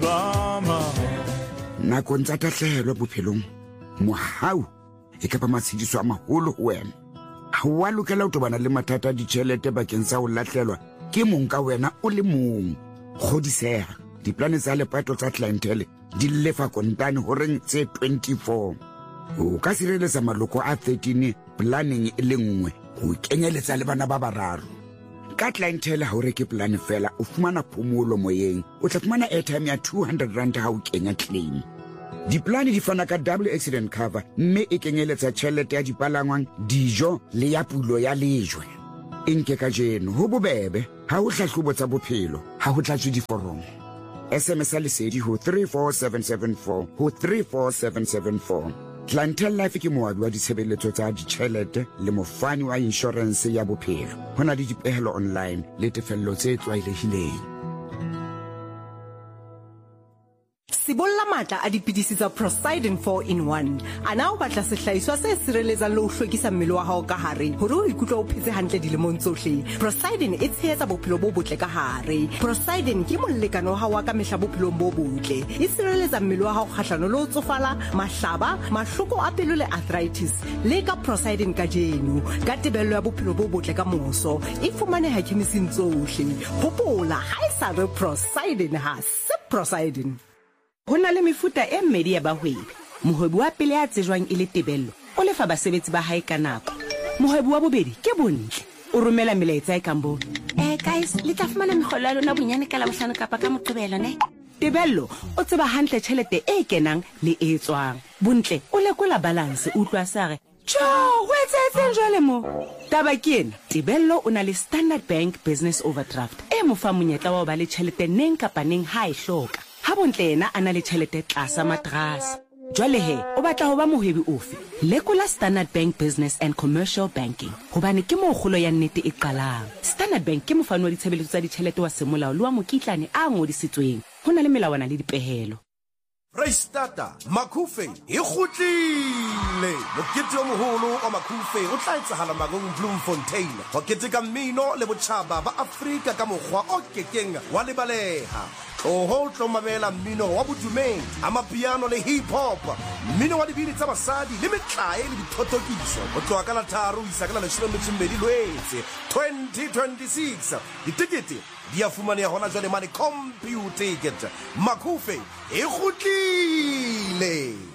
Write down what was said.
nakong tsa tahlehelo bophelong mohau e ka ba matshidiso a maholo ho wena ha wa lokela ho tobana le mathata a ditjhelete bakeng sa ho lahlelwa ke mong ka wena o le mong kgodiseha diplane tsa lepato tsa clientele di lefa kontane ho reng tse 24 o ka sireletsa maloko a 13 planning e le nngwe ho kenyeletsa le bana ba bararo ka clientele ha o reke plan fela o fumana phomolo moyeng o tla fumana airtime ya 200 rand ha o kenya claim diplane di fana ka double accident cover mme e kenyeletsa tjhelete ya dipalangwang dijo le ya pulo ya lejwe enke ka jeno ho bobebe ha o hlahlobo tsa bophelo ha ho tlatswe diforomo SMS lesedi ho 34774 ho 34774 Clientele Life ke moabi wa ditshebeletso tsa ditjhelete le mofani wa insurance ya bophelo hona le dipehelo online le tefello tse tlwaelehileng Sibolla matla a dipidisi tsa Prosidin 4-in-1 ana o batla sehlahiswa se sireletsang le ho hlwekisa mmele wa hao ka hare hore o ikutlwe o phetse hantle dilemong tsohle Prosidin e tshehetsa bophelo bo botle ka hare Prosidin ke molekano wa hao ka mehla bophelong bo botle e sireletsa mmele wa hao kgahlano le ho tsofala mahlaba mahloko a pelo le arthritis le ka Prosidin ka jeno ka tebello ya bophelo bo botle ka moso e fumaneha kemising tsohle hopola ha e sa re Prosidin ha se Prosidin Hona le mefuta e mmedi ya bahwebi. Mohwebi wa pele ya tsejwang e le tebello, o lefa basebetsi ba hae ka nako. Mohwebi wa bobedi ke bontle. O romela melaetsa e kang bona. Guys, le tla fumana megolo ya lona bonyane ka Labohlano kapa ka Moqebelo ne? Tebello o tseba hantle tjhelete e kenang le e tswang. Bontle o lekola balance o utlwa sare. Tjo, ho etsahetseng jwale mo? Taba ke ena, Tebello o na le Standard Bank Business Overdraft. E mo fa monyetla wa ba le tjhelete neng kapa neng ha e hloka. Ha bontle yena a na le tjhelete tlasa matrasi. Jwale he, o batla ho ba mohwebi ofe? Lekola Standard Bank Business and Commercial Banking. Hobane ke moo kgolo ya nnete e qalang. Standard Bank ke mofani wa ditshebeletso tsa ditjhelete wa semolao le wa mokitlane a ngodisitsweng. Ho na le melawana le dipehelo. Freistata Makhufe e kgutlile mokete o moholo wa Makhufe o tla etsahala Magong Bloemfontein ho keteka mmino le botjhaba ba Afrika ka mokgwa o kekeng wa lebaleha ho tlo mamela mmino wa bodumedi amapiano le hip hop mmino wa dibini tsa basadi le metlae le dithotokiso o tloa ka la 3 isa ka la 12 Lwetse 2026 ditikete dia fumane hona jwale mane computer ticket Makhufe e kgutlile